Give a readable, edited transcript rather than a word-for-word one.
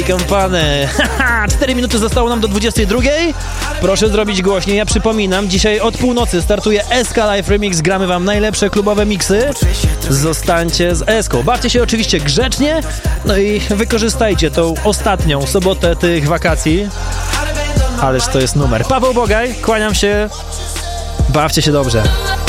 Kampany. 4 minuty zostało nam do 22. Proszę zrobić głośniej. Ja przypominam, dzisiaj od północy startuje SK Live Remix. Gramy wam najlepsze klubowe miksy. Zostańcie z Eską. Bawcie się oczywiście grzecznie, no i wykorzystajcie tą ostatnią sobotę tych wakacji. Ależ to jest numer. Paweł Bogaj, kłaniam się. Bawcie się dobrze.